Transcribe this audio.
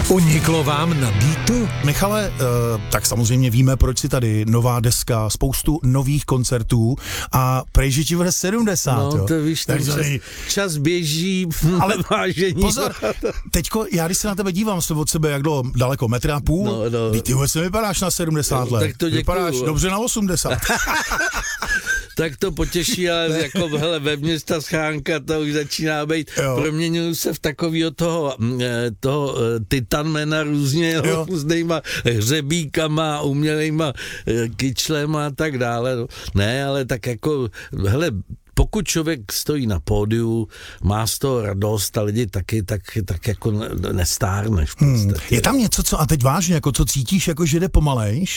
Uniklo vám na beatu? Michale, tak samozřejmě víme, proč si tady. Nová deska, spoustu nových koncertů a prej, že ti bude 70, no, jo? To víš, ten čas běží, ale vážení. Pozor, teďko, já když se na tebe dívám, jsem od sebe jak daleko, 1,5 metru, ty vůbec nevypadáš na 70 let. Tak to děkuju. Vypadáš dobře na 80. Tak to potěší, ale jako hele, ve města Schánka to už začíná být. Proměňuju se v takovýho toho titanmana různýma hřebíkama, umělejma kyčlema a tak dále. Ne, ale tak jako, hele, pokud člověk stojí na pódiu, má z toho radost a lidi taky, tak jako nestárneš v podstatě. Je tam něco, co, a teď vážně, jako co cítíš, jako že jde pomalejš?